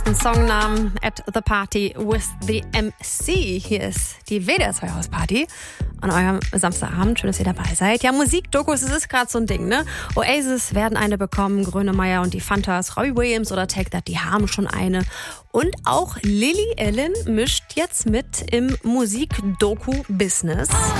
Ein Songnamen At the Party with the MC. Hier ist die WDR 2 Hausparty an eurem Samstagabend. Schön, dass ihr dabei seid. Ja, Musikdokus, es ist gerade so ein Ding, ne? Oasis werden eine bekommen, Grönemeyer und die Fantas, Robbie Williams oder Take That, die haben schon eine. Und auch Lily Allen mischt jetzt mit im Musikdoku-Business.